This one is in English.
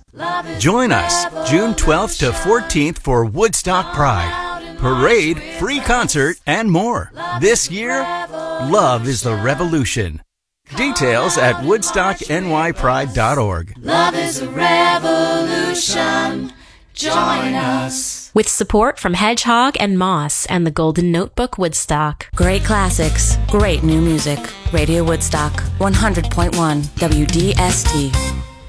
Join us June 12th to 14th for Woodstock Pride. Parade, free concert, and more. This year, love is the revolution. Details at woodstocknypride.org. Love is a revolution. Join us. With support from Hedgehog and Moss and the Golden Notebook Woodstock. Great classics, great new music. Radio Woodstock, 100.1 WDST.